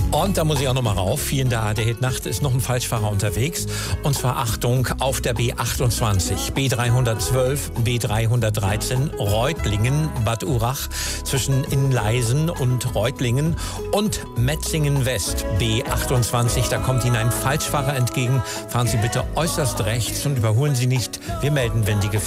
Und da muss ich auch noch mal rauf. Hier in der ARD-Hit-Nacht ist noch ein Falschfahrer unterwegs. Und zwar Achtung auf der B28, B312, B313, Reutlingen, Bad Urach, zwischen Inleisen und Reutlingen und Metzingen West, B28. Da kommt Ihnen ein Falschfahrer entgegen. Fahren Sie bitte äußerst rechts und überholen Sie nicht. Wir melden, wenn die Gefahr